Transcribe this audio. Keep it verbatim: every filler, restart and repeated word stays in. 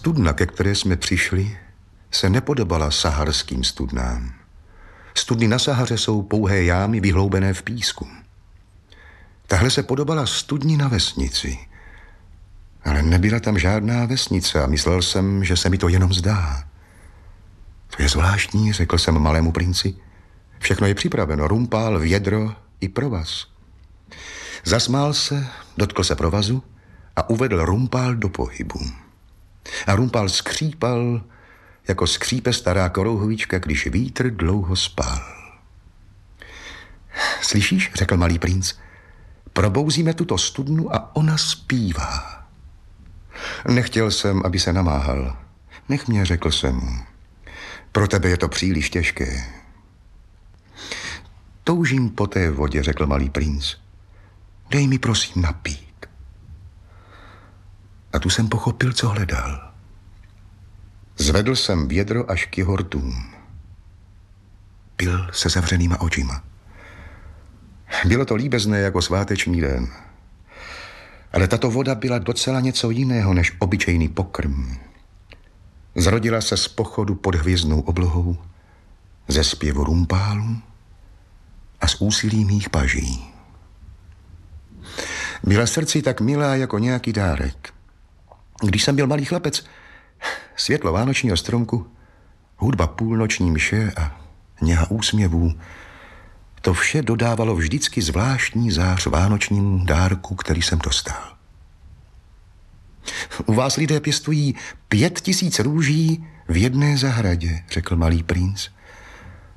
Studna, ke které jsme přišli, se nepodobala saharským studnám. Studny na Sahaře jsou pouhé jámy vyhloubené v písku. Tahle se podobala studni na vesnici. Ale nebyla tam žádná vesnice a myslel jsem, že se mi to jenom zdá. To je zvláštní, řekl jsem malému princi. Všechno je připraveno, rumpál, vědro i provaz. Zasmál se, dotkl se provazu a uvedl rumpál do pohybu. A rumpál skřípal, jako skřípe stará korouhvička, když vítr dlouho spal. Slyšíš, řekl malý princ, probouzíme tuto studnu a ona zpívá. Nechtěl jsem, aby se namáhal. Nech mě, řekl jsem mu. Pro tebe je to příliš těžké. Toužím po té vodě, řekl malý princ. Dej mi prosím napít. A tu jsem pochopil, co hledal. Zvedl jsem vědro až k jeho rtům. Pil se zavřenýma očima. Bylo to líbezné jako sváteční den. Ale tato voda byla docela něco jiného než obyčejný pokrm. Zrodila se z pochodu pod hvězdnou oblohou, ze zpěvu rumpálu a z úsilí mých paží. Byla srdci tak milá jako nějaký dárek. Když jsem byl malý chlapec, světlo vánočního stromku, hudba půlnoční mše a něha úsměvů, to vše dodávalo vždycky zvláštní zář vánočnímu dárku, který jsem dostal. U vás lidé pěstují pět tisíc růží v jedné zahradě, řekl malý princ.